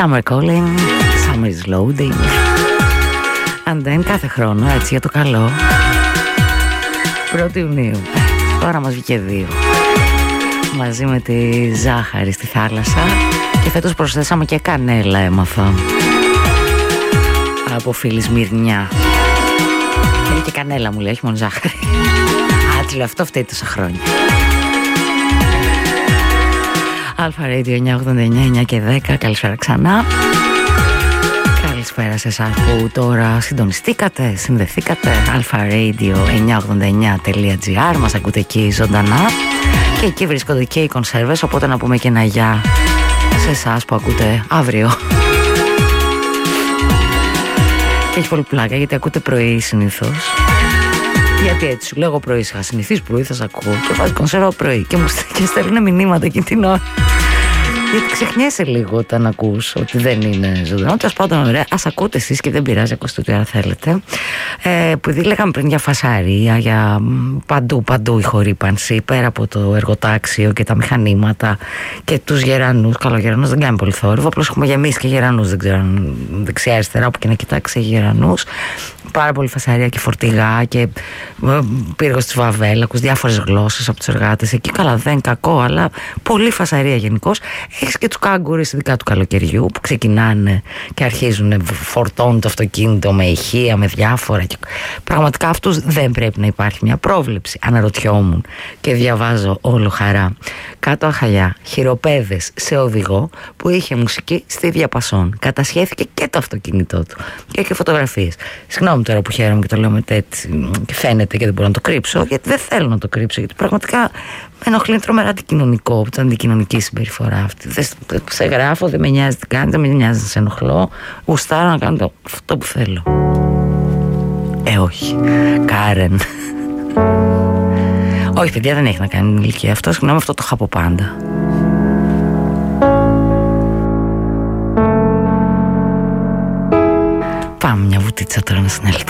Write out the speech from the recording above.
Summer calling, summer is loading. And then κάθε χρόνο, έτσι για το καλό, 1η Ιουνίου, τώρα μας βγήκε 2, μαζί με τη ζάχαρη στη θάλασσα. Και φέτος προσθέσαμε και κανέλα, έμαθα από φίλη Σμυρνιά. Θέλει και κανέλα, μου λέει, όχι μόνο ζάχαρη. Α, λέω, αυτό φταίει τόσα χρόνια. Αλφα Radio 989, 9 και 10, καλησπέρα ξανά. Καλησπέρα σε εσάς που τώρα συντονιστήκατε, συνδεθήκατε. alpharadio989.gr, μας ακούτε εκεί ζωντανά. Και εκεί βρίσκονται και οι κονσέρβες, οπότε να πούμε και ένα γεια σε εσάς που ακούτε αύριο. Και έχει πολύ πλάκα γιατί ακούτε πρωί συνήθως. Γιατί έτσι σου λέω πρωί, είχα συνηθίσει πρωί, θα σ' ακούω και βάζει κονσέρβα πρωί και μου στέλνουν μηνύματα εκείνη την ώρα. Γιατί ξεχνιέσαι λίγο όταν ακούς ότι δεν είναι ζωντανό. Τέλος πάντων, ωραία, ας ακούτε εσείς και δεν πειράζει, ακούστε ό,τι ώρα θέλετε. Επειδή λέγαμε πριν για φασαρία, για παντού η χορύπανση, πέρα από το εργοτάξιο και τα μηχανήματα και τους γερανούς. Καλό, ο γερανός δεν κάνει πολύ θόρυβο, απλώς έχουμε γεμίσει και γερανούς, δεν ξέρω αν δεξιά-αριστερά, όπου και να κοιτάξει γερανούς. Πάρα πολύ φασαρία και φορτηγά και πύργος της Βαβέλ, ακούς διάφορες γλώσσες από τους εργάτες εκεί. Καλά, δεν είναι κακό, αλλά πολύ φασαρία γενικώς. Έχεις και τους κάγκουρες, ειδικά του καλοκαιριού, που ξεκινάνε και αρχίζουν, φορτώνουν το αυτοκίνητο με ηχεία, με διάφορα. Και πραγματικά αυτούς δεν πρέπει να υπάρχει μια πρόβλεψη. Αναρωτιόμουν και διαβάζω όλο χαρά. Κάτω Αχαλιά, χειροπέδες σε οδηγό που είχε μουσική στη διαπασόν. Κατασχέθηκε και το αυτοκίνητό του. Και φωτογραφίες. Συγγνώμη τώρα που χαίρομαι και το λέω μετά έτσι και φαίνεται και δεν μπορώ να το κρύψω, γιατί δεν θέλω να το κρύψω, γιατί πραγματικά με ενοχλεί τρομερά αντικοινωνικό, την αντικοινωνική συμπεριφορά αυτή. Δεν σε γράφω, δεν με νοιάζει τι κάνει, δεν με νοιάζει να σε ενοχλώ. Γουστάρω να κάνω αυτό που θέλω. Όχι. Κάρεν. Όχι, παιδιά, δεν έχει να κάνει την ηλικία αυτό. Συγγνώμη, αυτό το είχα από πάντα. Πάμε μια βουτίτσα τώρα να συνέλθω.